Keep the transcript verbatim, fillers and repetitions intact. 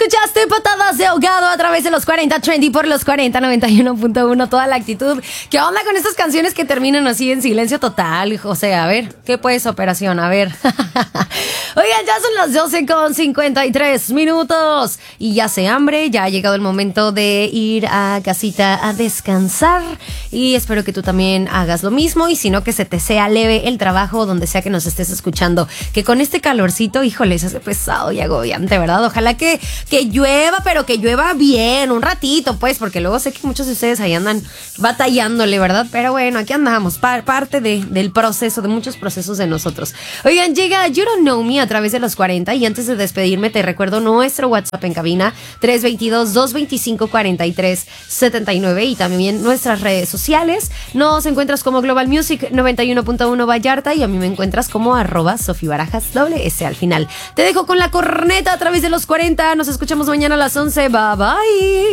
Escuchaste Patadas de Ahogado a través de los cuarenta Trendy por los cuarenta noventa y uno punto uno. Toda la actitud. ¿Qué onda con estas canciones que terminan así en silencio total, José? A ver, ¿qué pues, operación? A ver. Oigan, ya son las doce con cincuenta y tres minutos. Y ya se hambre, ya ha llegado el momento de ir a casita a descansar. Y espero que tú también hagas lo mismo. Y si no, que se te sea leve el trabajo donde sea que nos estés escuchando. Que con este calorcito, híjole, se hace pesado y agobiante, ¿verdad? Ojalá que, que llueva, pero que llueva bien, un ratito, pues, porque luego sé que muchos de ustedes ahí andan batallándole, ¿verdad? Pero bueno, aquí andamos, par, parte de, del proceso, de muchos procesos de nosotros. Oigan, llega You Don't Know Me a través de los cuarenta, y antes de despedirme te recuerdo nuestro WhatsApp en cabina, tres dos dos, dos dos cinco, cuatro tres siete nueve, y también nuestras redes sociales. Nos encuentras como Global Music noventa y uno punto uno Vallarta, y a mí me encuentras como arroba Sofi Barajas, doble S al final. Te dejo con la corneta a través de los cuarenta. Nos escuchamos mañana a las once. Bye bye.